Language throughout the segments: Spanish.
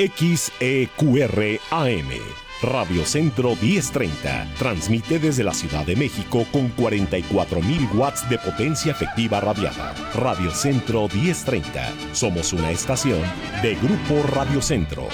XEQR AM, Radio Centro 1030, transmite desde la Ciudad de México con 44,000 watts de potencia efectiva radiada. Radio Centro 1030, somos una estación de Grupo Radio Centro.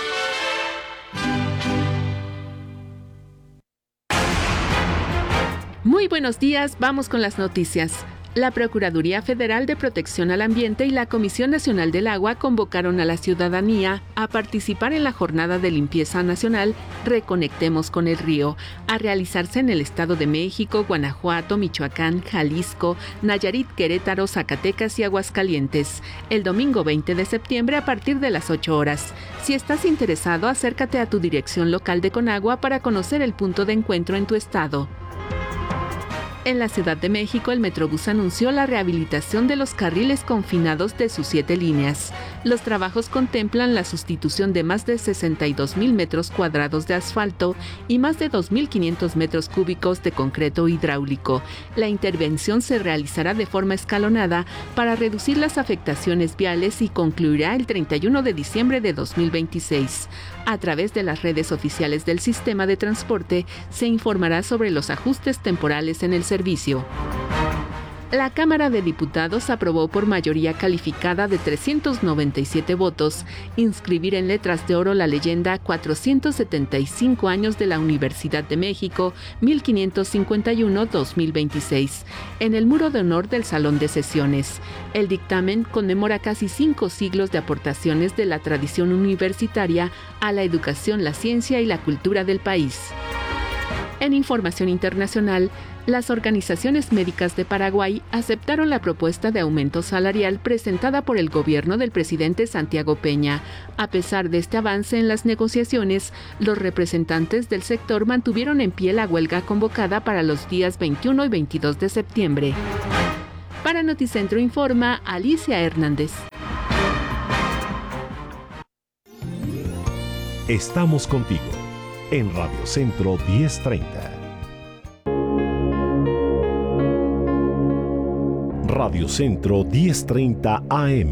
Muy buenos días, vamos con las noticias. La Procuraduría Federal de Protección al Ambiente y la Comisión Nacional del Agua convocaron a la ciudadanía a participar en la Jornada de Limpieza Nacional Reconectemos con el Río, a realizarse en el Estado de México, Guanajuato, Michoacán, Jalisco, Nayarit, Querétaro, Zacatecas y Aguascalientes, el domingo 20 de septiembre a partir de las 8 horas. Si estás interesado, acércate a tu dirección local de Conagua para conocer el punto de encuentro en tu estado. En la Ciudad de México, el Metrobús anunció la rehabilitación de los carriles confinados de sus 7 líneas. Los trabajos contemplan la sustitución de más de 62,000 metros cuadrados de asfalto y más de 2,500 metros cúbicos de concreto hidráulico. La intervención se realizará de forma escalonada para reducir las afectaciones viales y concluirá el 31 de diciembre de 2026. A través de las redes oficiales del sistema de transporte se informará sobre los ajustes temporales en el servicio. La Cámara de Diputados aprobó por mayoría calificada de 397 votos inscribir en letras de oro la leyenda 475 años de la Universidad de México 1551-2026 en el muro de honor del Salón de Sesiones. El dictamen conmemora casi 5 siglos de aportaciones de la tradición universitaria a la educación, la ciencia y la cultura del país. En información internacional, las organizaciones médicas de Paraguay aceptaron la propuesta de aumento salarial presentada por el gobierno del presidente Santiago Peña. A pesar de este avance en las negociaciones, los representantes del sector mantuvieron en pie la huelga convocada para los días 21 y 22 de septiembre. Para Noticentro informa Alicia Hernández. Estamos contigo en Radio Centro 1030. Radio Centro 1030 AM.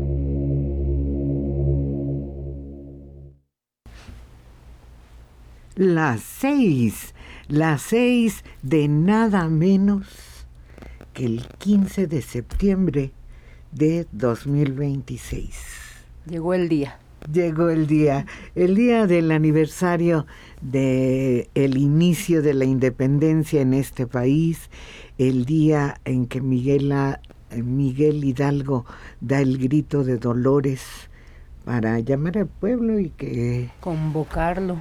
Las seis de nada menos que el 15 de septiembre de 2026. Llegó el día. Llegó el día del aniversario del inicio de la independencia en este país, el día en que Miguel Hidalgo da el grito de Dolores para llamar al pueblo y que... Convocarlo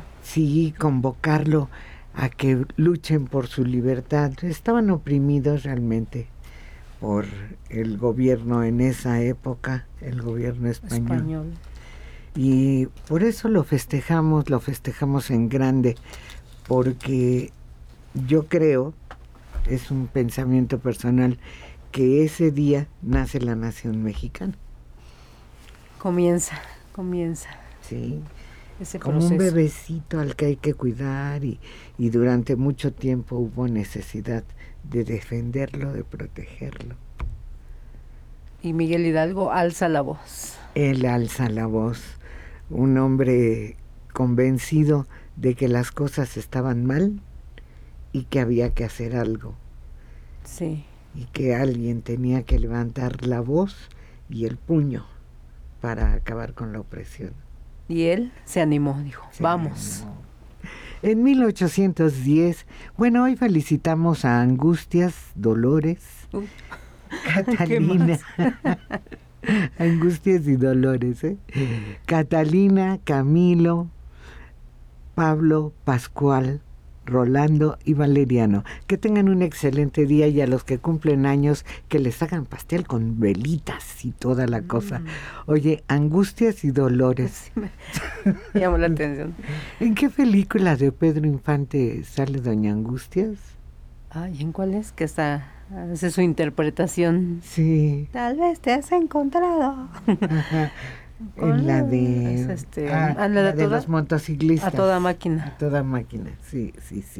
a que luchen por su libertad. Estaban oprimidos realmente por el gobierno en esa época, el gobierno español. Y por eso lo festejamos en grande, porque yo creo, es un pensamiento personal, que ese día nace la nación mexicana. Comienza. Sí, ese como proceso. Un bebecito al que hay que cuidar y durante mucho tiempo hubo necesidad de defenderlo, de protegerlo. Y Miguel Hidalgo alza la voz. Él alza la voz, un hombre convencido de que las cosas estaban mal y que había que hacer algo. Sí. Y que alguien tenía que levantar la voz y el puño para acabar con la opresión. Y él se animó, dijo, vamos. En 1810, bueno, hoy felicitamos a Angustias, Dolores, Catalina, Angustias y Dolores, Catalina, Camilo, Pablo, Pascual, Rolando y Valeriano. Que tengan un excelente día, y a los que cumplen años, que les hagan pastel con velitas y toda la cosa. Oye, Angustias y Dolores. Sí, me llamó la atención. ¿En qué película de Pedro Infante sale Doña Angustias? Ay, ¿en cuál es? Que está, hace su interpretación. Sí. Tal vez te has encontrado. Ajá. En la de... la de los motociclistas. A toda máquina. A toda máquina, sí.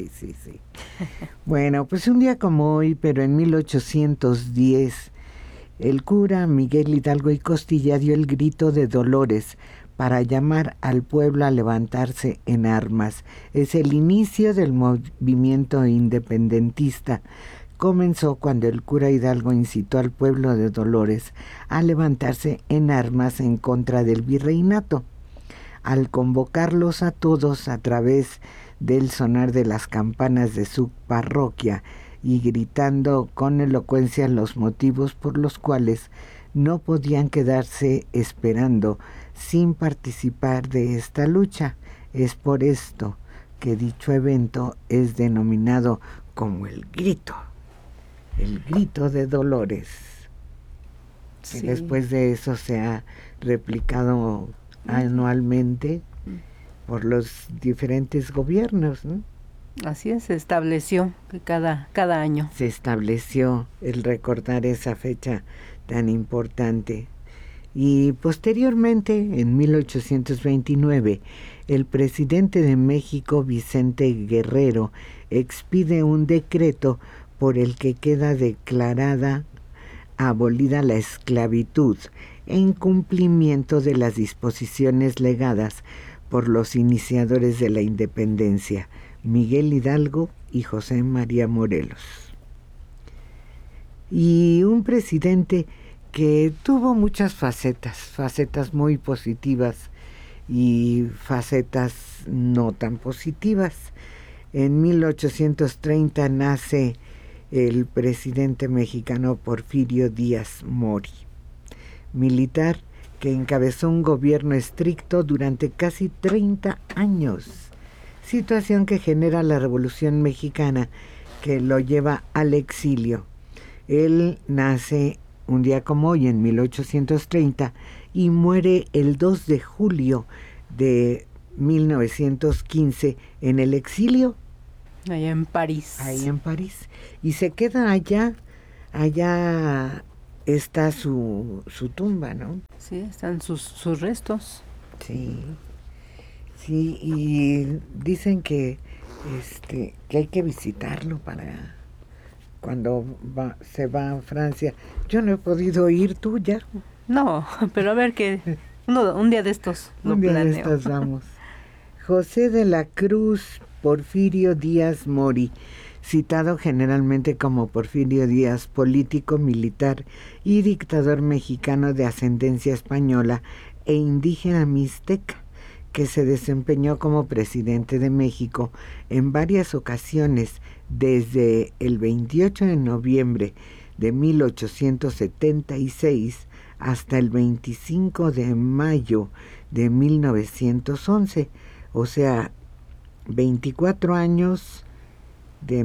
Bueno, pues un día como hoy, pero en 1810, El cura Miguel Hidalgo y Costilla dio el grito de Dolores para llamar al pueblo a levantarse en armas. Es el inicio del movimiento independentista. Comenzó cuando el cura Hidalgo incitó al pueblo de Dolores a levantarse en armas en contra del virreinato. Al convocarlos a todos a través del sonar de las campanas de su parroquia y gritando con elocuencia los motivos por los cuales no podían quedarse esperando sin participar de esta lucha. Es por esto que dicho evento es denominado como el grito de Dolores. Sí. Y después de eso se ha replicado anualmente por los diferentes gobiernos, ¿no? Así es, se estableció que cada año. Se estableció el recordar esa fecha tan importante. Y posteriormente, en 1829, el presidente de México, Vicente Guerrero, expide un decreto por el que queda declarada abolida la esclavitud en cumplimiento de las disposiciones legadas por los iniciadores de la independencia, Miguel Hidalgo y José María Morelos. Y un presidente que tuvo muchas facetas muy positivas y facetas no tan positivas. En 1830 nace el presidente mexicano Porfirio Díaz Mori, militar que encabezó un gobierno estricto durante casi 30 años, situación que genera la Revolución Mexicana que lo lleva al exilio. Él nace un día como hoy, en 1830, y muere el 2 de julio de 1915 en el exilio. Allá en París. Ahí en París. Y se queda allá está su tumba, ¿no? Sí, están sus restos. Sí, y dicen que hay que visitarlo para cuando se va a Francia. Yo no he podido ir, ¿tú ya? No, pero a ver que un día de estos lo planeo. Un día de estos vamos. José de la Cruz Porfirio Díaz Mori, citado generalmente como Porfirio Díaz, político, militar y dictador mexicano de ascendencia española e indígena mixteca, que se desempeñó como presidente de México en varias ocasiones desde el 28 de noviembre de 1876 hasta el 25 de mayo de 1911, o sea, 24 años de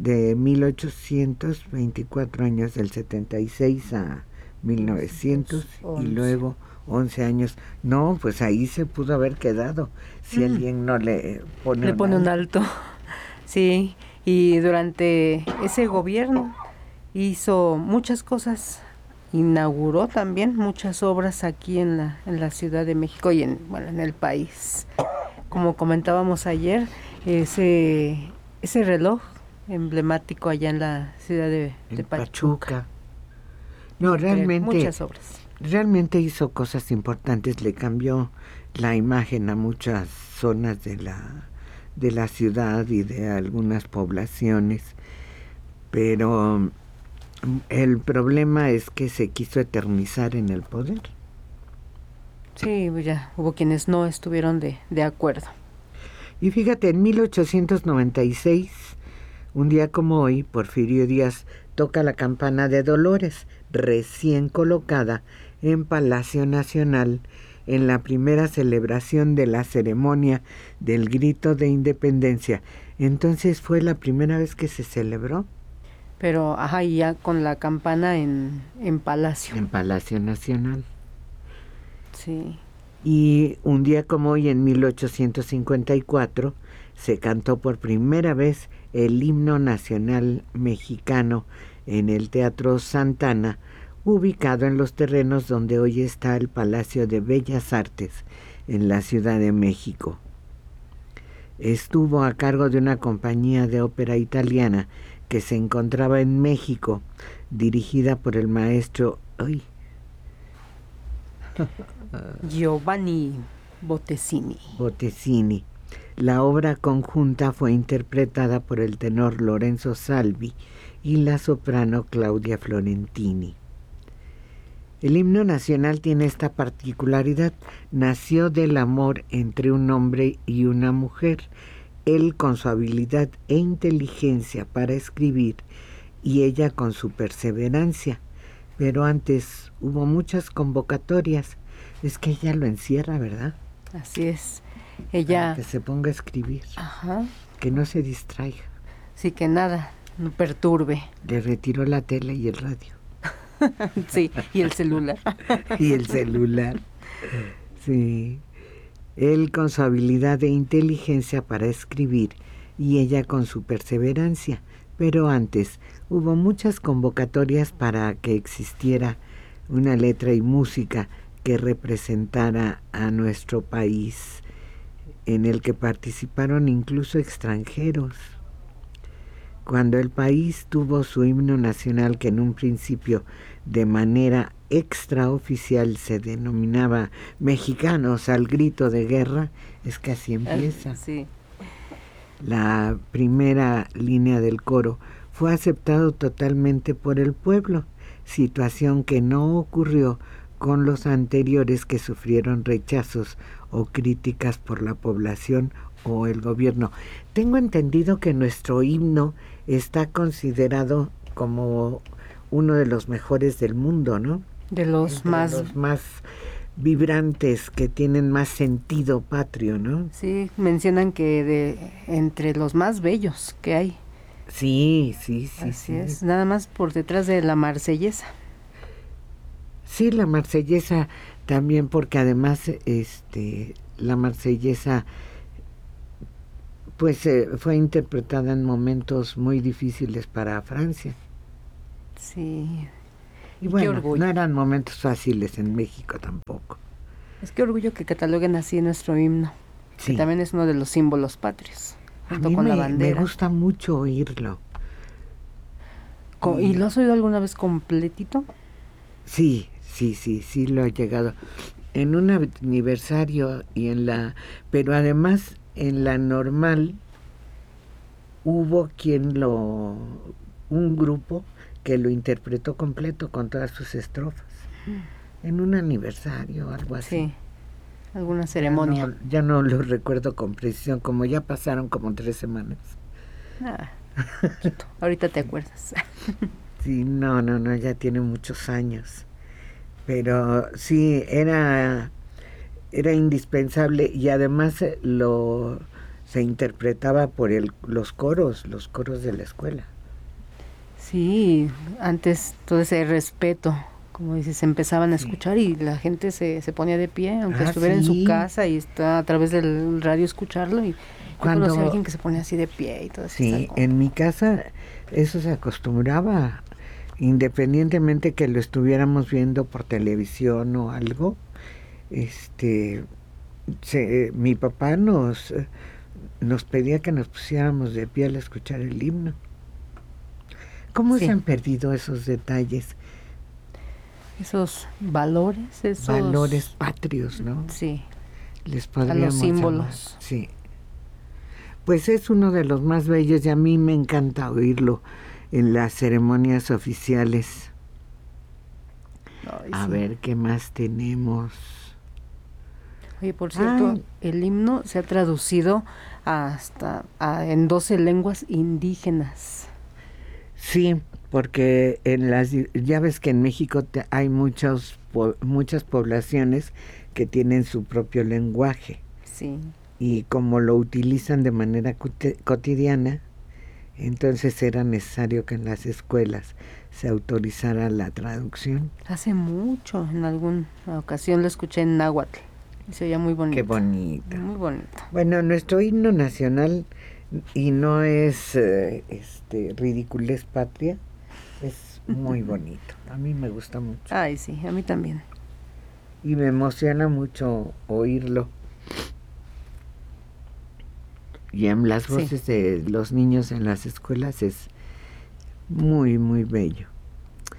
1824 años del 76 a 1900 y luego 11 años. No, pues ahí se pudo haber quedado si alguien no le pone un alto. Sí, y durante ese gobierno hizo muchas cosas, inauguró también muchas obras aquí en la Ciudad de México y en el país. Como comentábamos ayer, ese reloj emblemático allá en la ciudad de Pachuca. No, realmente muchas obras. Realmente hizo cosas importantes, le cambió la imagen a muchas zonas de la ciudad y de algunas poblaciones, pero el problema es que se quiso eternizar en el poder. Sí, ya hubo quienes no estuvieron de acuerdo. Y fíjate, en 1896, un día como hoy, Porfirio Díaz toca la campana de Dolores, recién colocada en Palacio Nacional, en la primera celebración de la ceremonia del grito de independencia. Entonces fue la primera vez que se celebró. Pero, y ya con la campana en Palacio. En Palacio Nacional. Sí. Y un día como hoy, en 1854, se cantó por primera vez el himno nacional mexicano en el Teatro Santana, ubicado en los terrenos donde hoy está el Palacio de Bellas Artes, en la Ciudad de México. Estuvo a cargo de una compañía de ópera italiana que se encontraba en México, dirigida por el maestro Giovanni Bottesini. La obra conjunta fue interpretada por el tenor Lorenzo Salvi y la soprano Claudia Florentini. El himno nacional tiene esta particularidad: nació del amor entre un hombre y una mujer, él con su habilidad e inteligencia para escribir y ella con su perseverancia. Pero antes hubo muchas convocatorias. Es que ella lo encierra, ¿verdad? Así es. Ella... Para que se ponga a escribir. Ajá. Que no se distraiga. Sí, que nada no perturbe. Le retiró la tele y el radio. Sí, y el celular. Y el celular. Sí. Él con su habilidad e inteligencia para escribir y ella con su perseverancia. Pero antes hubo muchas convocatorias para que existiera una letra y música que representara a nuestro país, en el que participaron incluso extranjeros. Cuando el país tuvo su himno nacional, que en un principio de manera extraoficial se denominaba Mexicanos al grito de guerra, es que así empieza. Sí. La primera línea del coro fue aceptado totalmente por el pueblo, situación que no ocurrió con los anteriores, que sufrieron rechazos o críticas por la población o el gobierno. Tengo entendido que nuestro himno está considerado como uno de los mejores del mundo, ¿no? De los más vibrantes, que tienen más sentido patrio, ¿no? Sí, mencionan que entre los más bellos que hay. Sí. Así es, nada más por detrás de la Marsellesa. Sí, la Marsellesa también, porque además la Marsellesa pues fue interpretada en momentos muy difíciles para Francia. Sí. Y bueno, no eran momentos fáciles en México tampoco. Es que orgullo que cataloguen así nuestro himno, sí, que también es uno de los símbolos patrios, junto a mí con la bandera. Me gusta mucho oírlo. ¿Y lo has oído alguna vez completito? Sí, lo he llegado. En un aniversario pero además en la normal hubo un grupo que lo interpretó completo con todas sus estrofas. En un aniversario, algo así. Sí, alguna ceremonia. Ya no lo recuerdo con precisión, como ya pasaron como 3 semanas. Ahorita te acuerdas. Sí, no, ya tiene muchos años. Pero sí, era indispensable, y además se interpretaba por los coros de la escuela. Sí, antes todo ese respeto, como dices, se empezaban a escuchar y la gente se ponía de pie, aunque estuviera en su casa y está a través del radio escucharlo. Y cuando conocí a alguien que se ponía así de pie y todo eso. Sí, en mi casa eso se acostumbraba, independientemente que lo estuviéramos viendo por televisión o algo. Mi papá nos pedía que nos pusiéramos de pie al escuchar el himno. ¿Cómo se han perdido esos detalles? Esos valores, valores patrios, ¿no? Sí. Les podríamos a los símbolos. llamar. Sí. Pues es uno de los más bellos y a mí me encanta oírlo en las ceremonias oficiales. A ver, ¿qué más tenemos? Oye, por cierto, el himno se ha traducido en 12 lenguas indígenas. Sí, porque ya ves que en México hay muchas poblaciones que tienen su propio lenguaje. Sí. Y como lo utilizan de manera cotidiana, entonces era necesario que en las escuelas se autorizara la traducción. Hace mucho, en alguna ocasión lo escuché en náhuatl. Y se oía muy bonito. Qué bonito. Muy bonito. Bueno, nuestro himno nacional, y no es ridiculez patria, es muy bonito. A mí me gusta mucho. Ay, sí, a mí también. Y me emociona mucho oírlo. Y en las voces de los niños en las escuelas es muy, muy bello.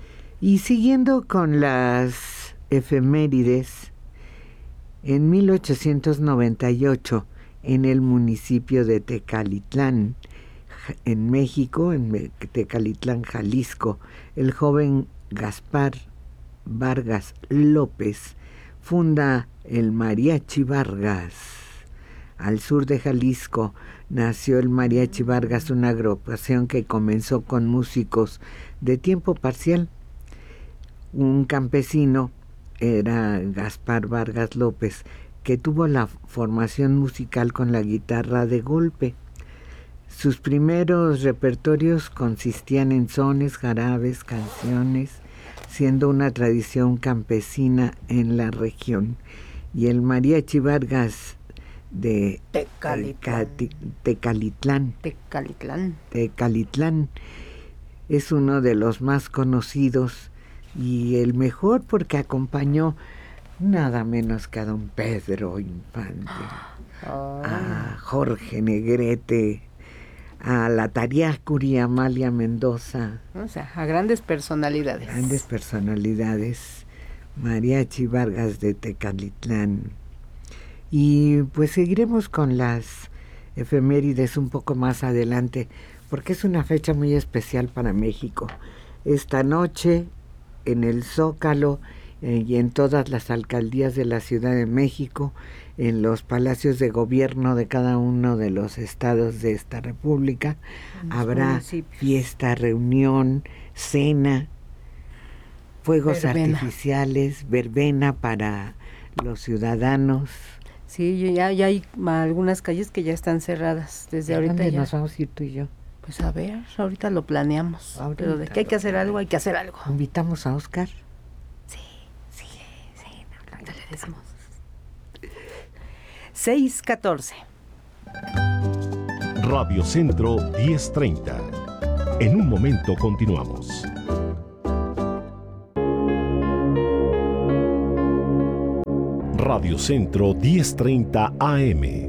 Y siguiendo con las efemérides, en 1898, en el municipio de Tecalitlán, en México, en Tecalitlán, Jalisco, el joven Gaspar Vargas López funda el Mariachi Vargas. Al sur de Jalisco nació el Mariachi Vargas, una agrupación que comenzó con músicos de tiempo parcial. Un campesino era Gaspar Vargas López, que tuvo la formación musical con la guitarra de golpe. Sus primeros repertorios consistían en sones, jarabes, canciones, siendo una tradición campesina en la región. Y el Mariachi Vargas de Tecalitlán es uno de los más conocidos y el mejor, porque acompañó nada menos que a don Pedro Infante, a Jorge Negrete, a la Tariacuri, a Amalia Mendoza. O sea, a grandes personalidades. Mariachi Vargas de Tecalitlán. Y pues seguiremos con las efemérides un poco más adelante, porque es una fecha muy especial para México. Esta noche, en el Zócalo y en todas las alcaldías de la Ciudad de México, en los palacios de gobierno de cada uno de los estados de esta república, habrá fiesta, reunión, cena, fuegos artificiales, verbena para los ciudadanos. Sí, ya hay algunas calles que ya están cerradas desde ahorita. ¿Dónde nos vamos a ir tú y yo? Pues a ver, ahorita lo planeamos. Pero de que hay que hacer algo, hay que hacer algo. ¿Invitamos a Oscar? Sí, ahorita le decimos. 6:14. Radio Centro 1030. En un momento continuamos. Radio Centro 1030 AM.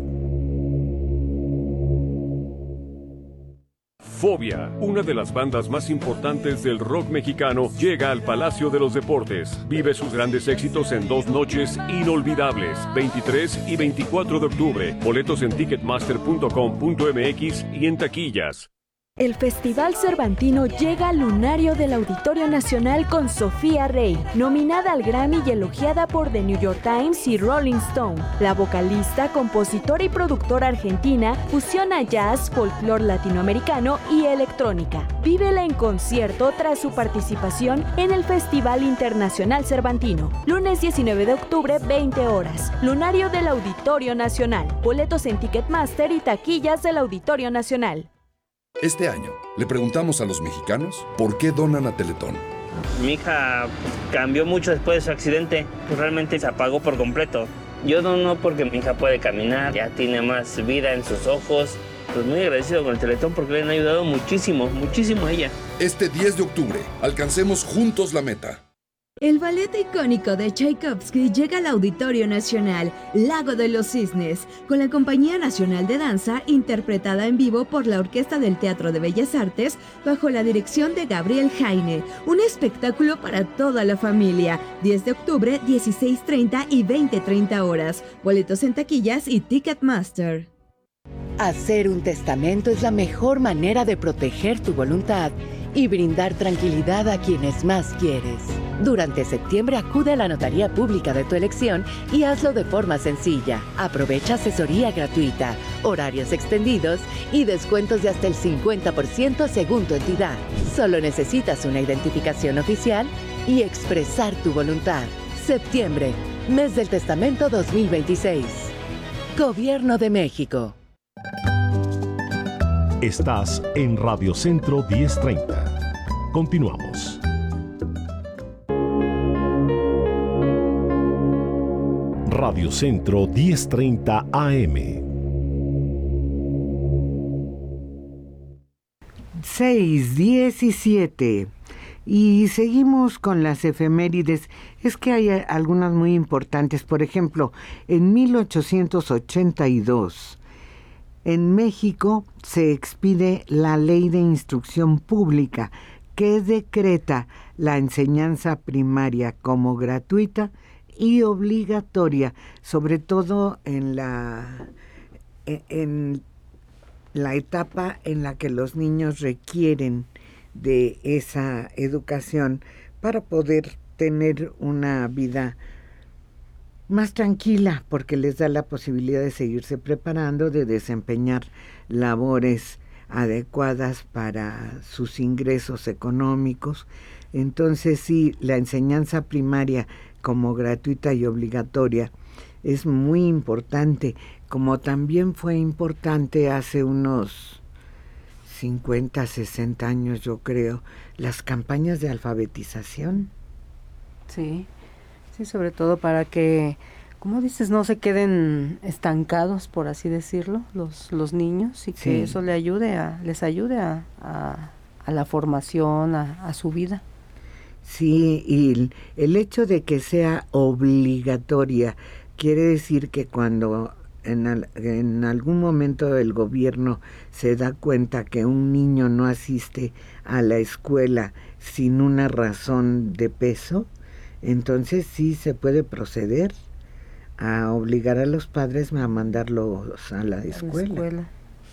Fobia, una de las bandas más importantes del rock mexicano, llega al Palacio de los Deportes. Vive sus grandes éxitos en 2 noches inolvidables, 23 y 24 de octubre. Boletos en ticketmaster.com.mx y en taquillas. El Festival Cervantino llega al lunario del Auditorio Nacional con Sofía Rey, nominada al Grammy y elogiada por The New York Times y Rolling Stone. La vocalista, compositora y productora argentina fusiona jazz, folclore latinoamericano y electrónica. Vívela en concierto tras su participación en el Festival Internacional Cervantino. Lunes 19 de octubre, 20 horas. Lunario del Auditorio Nacional. Boletos en Ticketmaster y taquillas del Auditorio Nacional. Este año, le preguntamos a los mexicanos por qué donan a Teletón. Mi hija cambió mucho después de su accidente, pues realmente se apagó por completo. Yo dono porque mi hija puede caminar, ya tiene más vida en sus ojos. Pues muy agradecido con el Teletón porque le han ayudado muchísimo a ella. Este 10 de octubre, alcancemos juntos la meta. El ballet icónico de Tchaikovsky llega al Auditorio Nacional, Lago de los Cisnes, con la Compañía Nacional de Danza, interpretada en vivo por la Orquesta del Teatro de Bellas Artes, bajo la dirección de Gabriel Jaine. Un espectáculo para toda la familia. 10 de octubre, 16:30 y 20:30 horas. Boletos en taquillas y Ticketmaster. Hacer un testamento es la mejor manera de proteger tu voluntad y brindar tranquilidad a quienes más quieres. Durante septiembre acude a la notaría pública de tu elección y hazlo de forma sencilla. Aprovecha asesoría gratuita, horarios extendidos y descuentos de hasta el 50% según tu entidad. Solo necesitas una identificación oficial y expresar tu voluntad. Septiembre, mes del testamento 2026. Gobierno de México. Estás en Radio Centro 1030. Continuamos. Radio Centro 1030 AM. 6:17. Y seguimos con las efemérides. Es que hay algunas muy importantes. Por ejemplo, en 1882... en México se expide la Ley de Instrucción Pública, que decreta la enseñanza primaria como gratuita y obligatoria, sobre todo en la etapa en la que los niños requieren de esa educación para poder tener una vida más tranquila, porque les da la posibilidad de seguirse preparando, de desempeñar labores adecuadas para sus ingresos económicos. Entonces sí, la enseñanza primaria como gratuita y obligatoria es muy importante, como también fue importante hace unos 50, 60 años, yo creo, las campañas de alfabetización. Sí, sí, sobre todo para que, como dices, no se queden estancados, por así decirlo, los niños, y que eso les ayude a la formación, a su vida. Sí, y el hecho de que sea obligatoria quiere decir que cuando en algún momento el gobierno se da cuenta que un niño no asiste a la escuela sin una razón de peso, entonces sí se puede proceder a obligar a los padres a mandarlos a la escuela.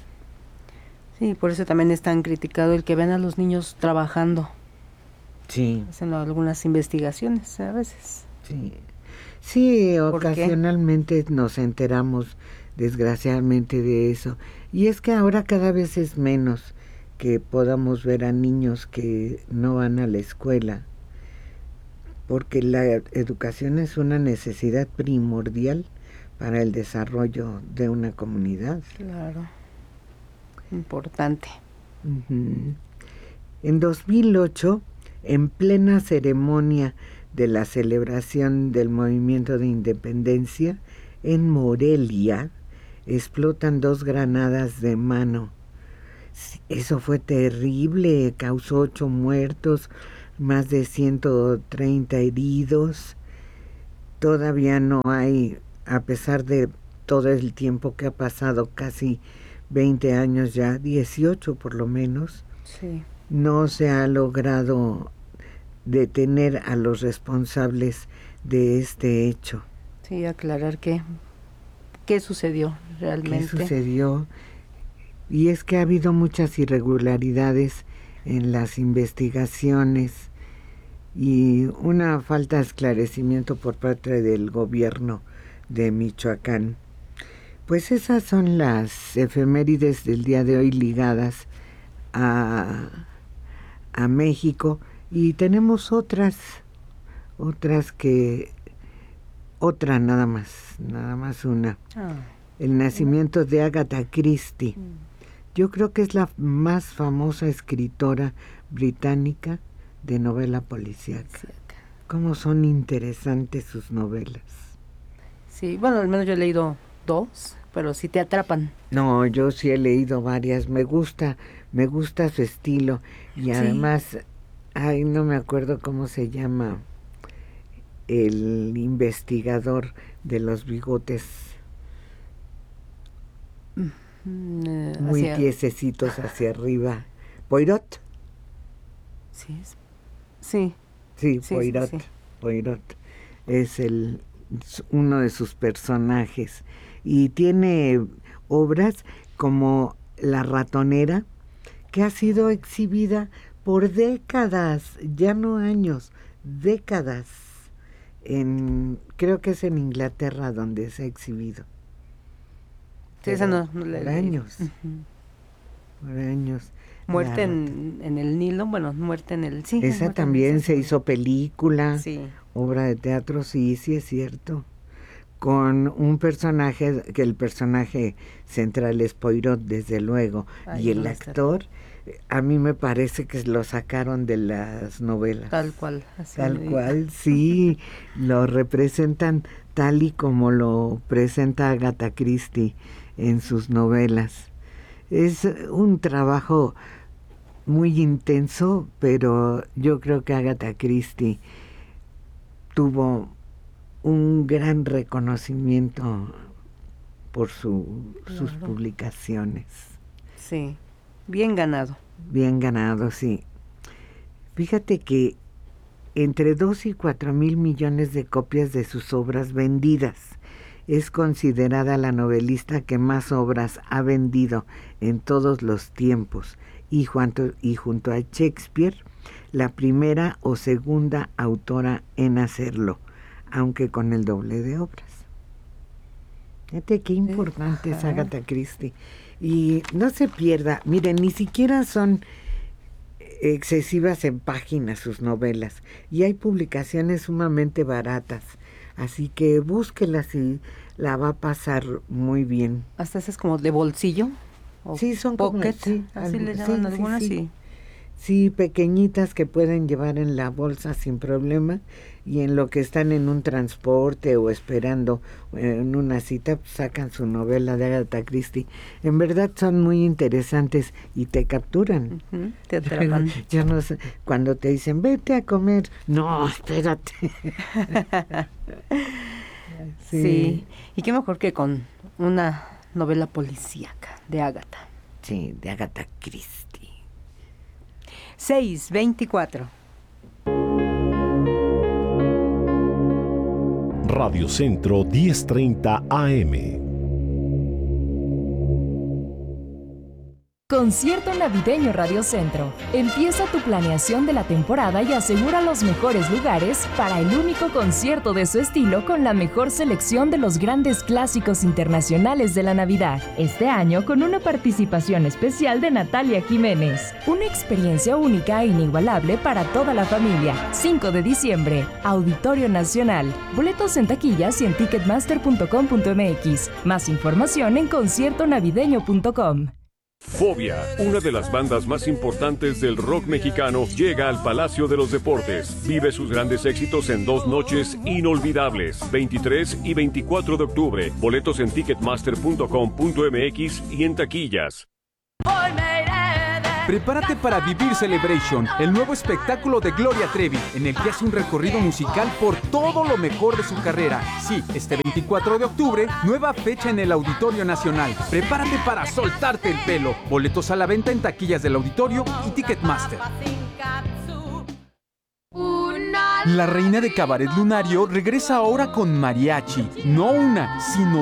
Sí, por eso también es tan criticado el que ven a los niños trabajando. Sí. Hacen algunas investigaciones a veces. Sí. Sí, ocasionalmente nos enteramos desgraciadamente de eso. Y es que ahora cada vez es menos que podamos ver a niños que no van a la escuela, porque la educación es una necesidad primordial para el desarrollo de una comunidad. Claro, importante. Uh-huh. En 2008, en plena ceremonia de la celebración del movimiento de independencia, en Morelia, explotan 2 granadas de mano. Eso fue terrible, causó 8 muertos, más de 130 heridos. Todavía no hay, a pesar de todo el tiempo que ha pasado, casi 20 años ya, 18 por lo menos, sí, no se ha logrado detener a los responsables de este hecho. Sí, aclarar qué sucedió realmente. ¿Qué sucedió? Y es que ha habido muchas irregularidades en las investigaciones y una falta de esclarecimiento por parte del gobierno de Michoacán. Pues esas son las efemérides del día de hoy ligadas a México. Y tenemos otra nada más una. El nacimiento de Agatha Christie. Yo creo que es la más famosa escritora británica de novela policíaca. Cómo son interesantes sus novelas. Sí, bueno, al menos yo he leído 2, pero sí te atrapan. No, yo sí he leído varias. Me gusta su estilo y además... Ay, no me acuerdo cómo se llama el investigador de los bigotes muy tiesecitos hacia arriba. ¿Poirot? Sí, Poirot. Sí. Poirot es uno de sus personajes y tiene obras como La ratonera, que ha sido exhibida por décadas, ya no años, décadas. Creo que es en Inglaterra donde se ha exhibido. Sí, esa no la por años. Por años. Muerte en el Nilo, bueno, muerte en el... Sí, esa también se hizo película, obra de teatro, sí es cierto. Con un personaje, que el personaje central es Poirot, desde luego, y el actor... A mí me parece que lo sacaron de las novelas. Tal cual. Sí, lo representan tal y como lo presenta Agatha Christie en sus novelas. Es un trabajo muy intenso, pero yo creo que Agatha Christie tuvo un gran reconocimiento por sus publicaciones. Sí. Bien ganado. Bien ganado, sí. Fíjate que entre 2 y 4 mil millones de copias de sus obras vendidas. Es considerada la novelista que más obras ha vendido en todos los tiempos y junto a Shakespeare, la primera o segunda autora en hacerlo, aunque con el doble de obras. Fíjate qué importante es Agatha Christie. Y no se pierda, miren, ni siquiera son excesivas en páginas sus novelas, y hay publicaciones sumamente baratas, así que búsquelas y la va a pasar muy bien. Hasta esas como de bolsillo. Sí, son pocket, como, sí, así le llaman algunas, sí. Sí, pequeñitas que pueden llevar en la bolsa sin problema, y en lo que están en un transporte o esperando en una cita, pues sacan su novela de Agatha Christie. En verdad son muy interesantes y te capturan. Te atrapan. Yo no sé, cuando te dicen, vete a comer, no, espérate. Sí, y qué mejor que con una novela policíaca de Agatha. Sí, de Agatha Christie. 6:24. Radio Centro 1030 AM. Concierto navideño Radio Centro. Empieza tu planeación de la temporada y asegura los mejores lugares para el único concierto de su estilo con la mejor selección de los grandes clásicos internacionales de la Navidad. Este año con una participación especial de Natalia Jiménez. Una experiencia única e inigualable para toda la familia. 5 de diciembre, Auditorio Nacional. Boletos en taquillas y en ticketmaster.com.mx. Más información en conciertonavideño.com. Fobia, una de las bandas más importantes del rock mexicano, llega al Palacio de los Deportes. Vive sus grandes éxitos en 2 noches inolvidables, 23 y 24 de octubre. Boletos en ticketmaster.com.mx y en taquillas. Prepárate para Vivir Celebration, el nuevo espectáculo de Gloria Trevi, en el que hace un recorrido musical por todo lo mejor de su carrera. Sí, este 24 de octubre, nueva fecha en el Auditorio Nacional. Prepárate para soltarte el pelo. Boletos a la venta en taquillas del Auditorio y Ticketmaster. La reina de Cabaret Lunario regresa ahora con mariachi. No una, sino